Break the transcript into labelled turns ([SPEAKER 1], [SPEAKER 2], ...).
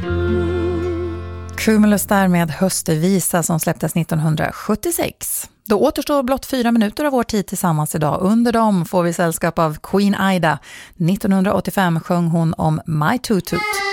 [SPEAKER 1] Cumulus där med Höstvisa som släpptes 1976. Då återstår blott 4 minuter av vår tid tillsammans idag. Under dem får vi sällskap av Queen Ida. 1985 sjöng hon om My Toot Toot.